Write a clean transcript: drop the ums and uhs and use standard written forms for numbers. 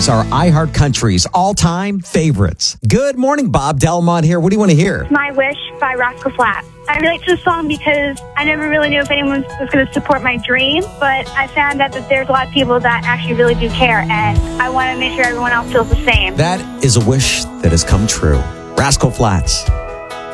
Flats are iHeart Country's all-time favorites. Good morning, Bob Delmont here. What do you want to hear? My Wish by Rascal Flatts. I relate to the song because I never really knew if anyone was going to support my dream, but I found out that there's a lot of people that actually really do care, and I want to make sure everyone else feels the same. That is a wish that has come true. Rascal Flatts.